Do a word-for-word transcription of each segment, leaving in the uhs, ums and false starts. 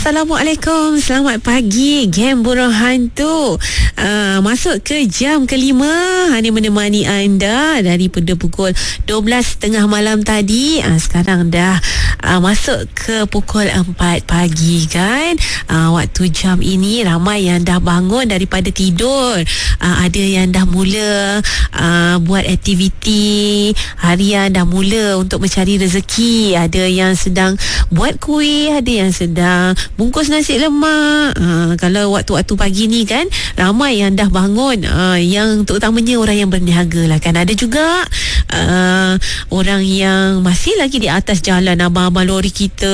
Assalamualaikum, selamat pagi geng Burung Hantu. uh, Masuk ke jam kelima, Hani menemani anda daripada pukul dua belas tiga puluh malam tadi. uh, Sekarang dah uh, masuk ke pukul empat pagi kan. uh, Waktu jam ini ramai yang dah bangun daripada tidur. uh, Ada yang dah mula uh, buat aktiviti harian, dah mula untuk mencari rezeki. Ada yang sedang buat kuih, ada yang sedang bungkus nasi lemak. uh, Kalau waktu-waktu pagi ni kan, ramai yang dah bangun, uh, yang terutamanya orang yang berniaga lah kan. Ada juga uh, orang yang masih lagi di atas jalan, abang-abang lori kita.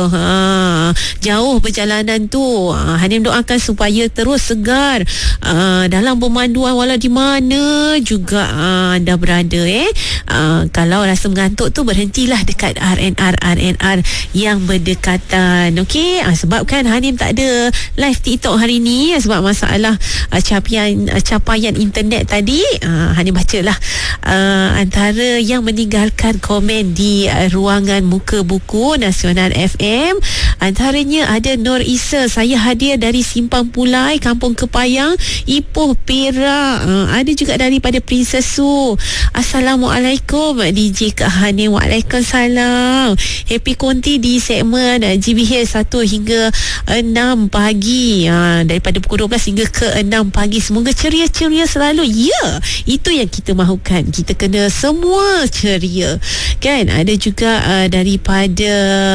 uh, Jauh perjalanan tu. uh, Hanim doakan supaya terus segar uh, dalam pemanduan walau di mana juga uh, anda berada. eh uh, Kalau rasa mengantuk tu, berhentilah dekat R N R R N R yang berdekatan. Okey, uh, sebab kan Hanim tak ada live TikTok hari ni sebab masalah uh, capaian uh, capaian internet tadi. uh, Hanim bacalah uh, antara yang meninggalkan komen di uh, ruangan muka buku Nasional F M. Antaranya ada Nur Isa, saya hadir dari Simpang Pulai, Kampung Kepayang, Ipoh, Perak. uh, Ada juga daripada Princess Su. Assalamualaikum D J Kak Hanim. Waalaikumsalam. Happy Konti di segmen uh, G B H satu hingga enam pagi, uh, daripada pukul dua belas hingga ke enam pagi. Semoga ceria-ceria selalu. Ya, itu yang kita mahukan. Kita kena semua ceria kan. Ada juga uh, daripada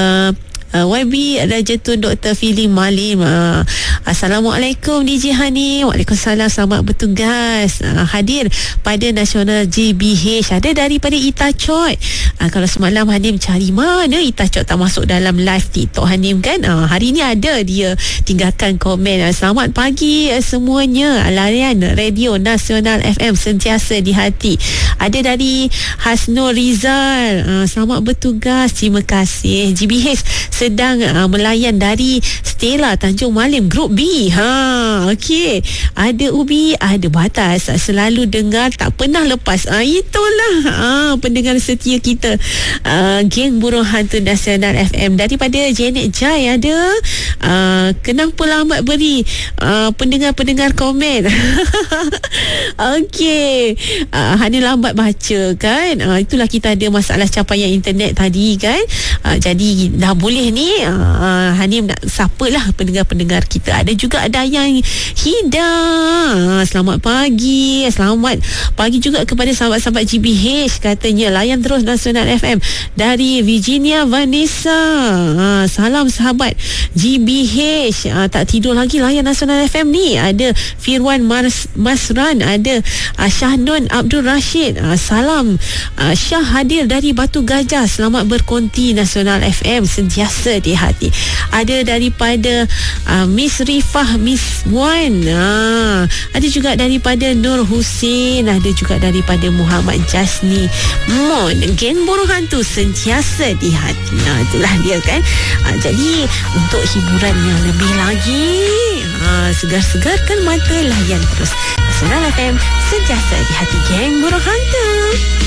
Uh, Y B Rajatun Doktor Fili Malim. uh, Assalamualaikum D J Hani. Waalaikumsalam, selamat bertugas. uh, Hadir pada Nasional G B H. Ada daripada Itachot. uh, Kalau semalam Hanim cari mana Itachot tak masuk dalam live TikTok Hanim kan. uh, Hari ni ada dia tinggalkan komen. uh, Selamat pagi uh, semuanya. Layan Radio Nasional F M sentiasa di hati. Ada dari Hasnul Rizal. uh, Selamat bertugas, terima kasih. G B H sedang uh, melayan dari Stella Tanjung Malim Grup B. Ha, okey. Ada Ubi, ada Batas. Selalu dengar, tak pernah lepas. Ah, itulah ah, pendengar setia kita. Ah, geng Burung Hantu Nasional F M. Daripada Janet Jai ada. Ah, kenapa lambat beri ah, pendengar-pendengar komen? Okey. Ah, hanya lambat baca kan. Ah, itulah kita ada masalah capaian internet tadi kan. Ah, jadi dah boleh ni uh, Hanim nak sapalah pendengar-pendengar kita. Ada juga Dayang Hida. uh, Selamat pagi. Selamat pagi juga kepada sahabat-sahabat G B H. Katanya layan terus Nasional F M. Dari Virginia Vanessa. uh, Salam sahabat G B H. uh, Tak tidur lagi layan Nasional F M ni. Ada Firwan Mas, Masran. Ada uh, Syahnun Abdul Rashid. uh, Salam uh, Syah hadir dari Batu Gajah. Selamat berkonti Nasional F M sentiasa di hati. Ada daripada uh, Miss Rifah, Miss Wan. uh, Ada juga daripada Nur Hussein. Ada juga daripada Muhammad Jasni Mon. Geng Burung Hantu sentiasa di hati. Nah, itulah dia kan. uh, Jadi untuk hiburan yang lebih lagi, uh, segar-segarkan mata, layan terus Nasional F M sentiasa di hati geng Burung Hantu.